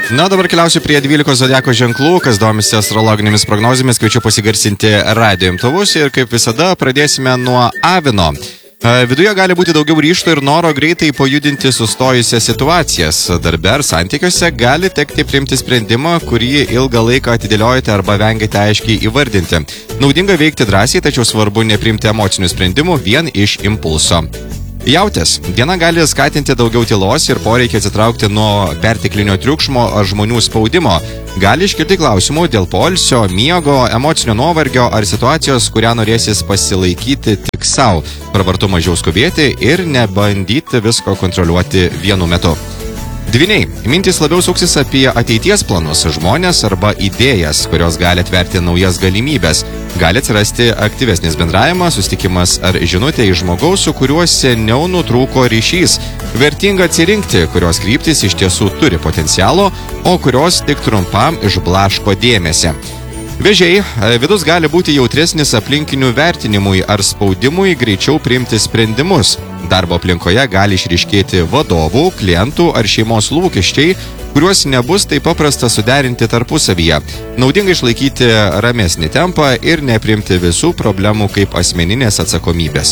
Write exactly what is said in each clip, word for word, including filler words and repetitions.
Na, dabar keliausiu prie dvylikos zodiako ženklų, kas domisi astrologinėmis prognozėmis, kviečiu pasigarsinti radijo imtuvus ir kaip visada pradėsime nuo avino. Viduje gali būti daugiau ryžto ir noro greitai pajudinti sustojusias situacijas. Darbe ar santykiuose gali tekti priimti sprendimą, kurį ilgą laiką atidėliojate arba vengiate aiškiai įvardinti. Naudinga veikti drąsiai, tačiau svarbu nepriimti emocinių sprendimų vien iš impulso. Jautės. Diena gali skatinti daugiau tylos ir poreikį atsitraukti nuo perteklinio triukšmo ar žmonių spaudimo. Gali iškilti klausimų dėl poilsio, miego, emocinio nuovargio ar situacijos, kurią norėsis pasilaikyti tik savo. Pravartu mažiau skubėti ir nebandyti visko kontroliuoti vienu metu. Dvyniai. Mintys labiau suksis apie ateities planus, žmonės arba idėjas, kurios gali atverti naujas galimybės. Gali atsirasti aktyvesnis bendravimas, susitikimas ar žinutė iš žmogaus, su kuriuo seniau nutrūko ryšys. Vertinga atsirinkti, kurios kryptis iš tiesų turi potencialo, o kurios tik trumpam išblaško dėmesį. Vėžiai. Vidus gali būti jautresnis aplinkinių vertinimui ar spaudimui greičiau priimti sprendimus. Darbo aplinkoje gali išryškėti vadovų, klientų ar šeimos lūkesčiai, kuriuos nebus taip paprasta suderinti tarpusavyje. Naudinga išlaikyti ramesnį tempą ir nepriimti visų problemų kaip asmeninės atsakomybės.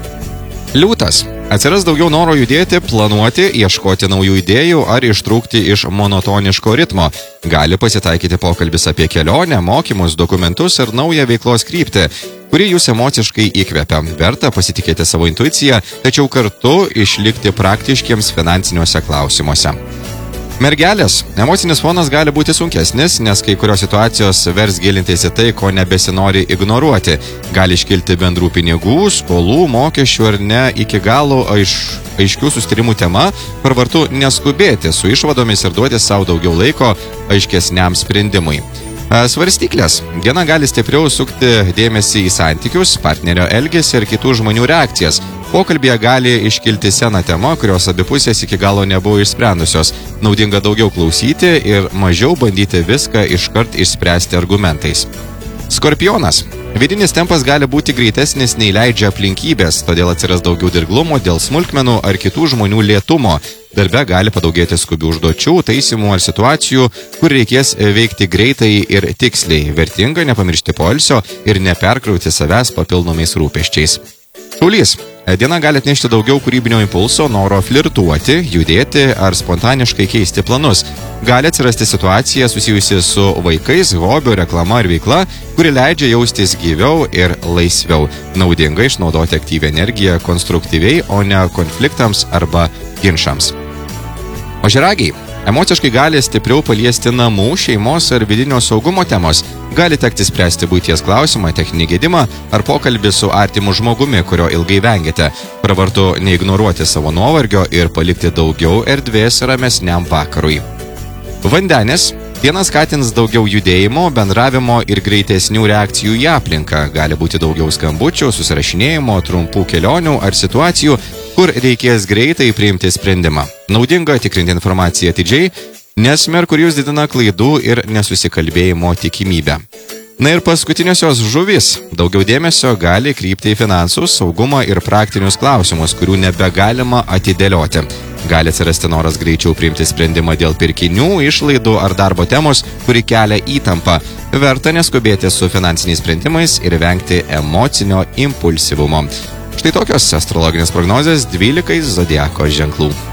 Liūtas. Atsiras daugiau noro judėti, planuoti, ieškoti naujų idėjų ar ištrūkti iš monotoniško ritmo. Gali pasitaikyti pokalbis apie kelionę, mokymus, dokumentus ar naują veiklos kryptį, kuri jūs emociškai įkvepia. Verta pasitikėti savo intuiciją, tačiau kartu išlikti praktiškiems finansiniuose klausimuose. Mergelės. Emocinis fonas gali būti sunkesnis, nes kai kurios situacijos vers gilintis į tai, ko nebesinori ignoruoti. Gali iškilti bendrų pinigų, skolų, mokesčių ar ne iki galo aiš, aiškių sustarimų tema. Pravartu neskubėti su išvadomis ir duoti savo daugiau laiko aiškesniam sprendimui. Svarstyklės. Diena gali stipriau sukti dėmesį į santykius, partnerio elgesį ir kitų žmonių reakcijas. Pokalbėje gali iškilti sena tema, kurios abi pusės iki galo nebuvo išsprendusios. Naudinga daugiau klausyti ir mažiau bandyti viską iškart išspręsti argumentais. Skorpionas. Vidinis tempas gali būti greitesnis nei leidžia aplinkybės, todėl atsiras daugiau dirglumo dėl smulkmenų ar kitų žmonių lėtumo. Darbe gali padaugėti skubių užduočių, taisymų ar situacijų, kur reikės veikti greitai ir tiksliai. Vertinga nepamiršti poilsio ir neperkrauti savęs papildomais rūpesčiais. Šaulys. Diena gali atnešti daugiau kūrybinio impulso, noro flirtuoti, judėti ar spontaniškai keisti planus. Gali atsirasti situacija susijusi su vaikais, hobiu, reklama ar veikla, kuri leidžia jaustis gyviau ir laisviau. Naudinga išnaudoti aktyvią energiją konstruktyviai, o ne konfliktams arba ginčams. Ožiaragiai. Emociškai gali stipriau paliesti namų, šeimos ar vidinio saugumo temos. Gali tekti spręsti buities klausimą, techninį gedimą ar pokalbį su artimu žmogumi, kurio ilgai vengiate. Pravartu neignoruoti savo nuovargio ir palikti daugiau erdvės ramesniam vakarui. Vandenis. Diena skatins daugiau judėjimo, bendravimo ir greitesnių reakcijų į aplinką. Gali būti daugiau skambučių, susirašinėjimo, trumpų kelionių ar situacijų, kur reikės greitai priimti sprendimą. Naudinga tikrinti informaciją atidžiai, nes Merkurijus didina klaidų ir nesusikalbėjimo tikimybę. Na ir paskutiniosios žuvys. Daugiau dėmesio gali krypti į finansus, saugumą ir praktinius klausimus, kurių nebegalima atidėlioti. Gali atsirasti noras greičiau priimti sprendimą dėl pirkinių, išlaidų ar darbo temos, kuri kelia įtampą. Verta neskubėti su finansiniais sprendimais ir vengti emocinio impulsyvumo. Štai tokios astrologinės prognozės dvylikai zodiako ženklų.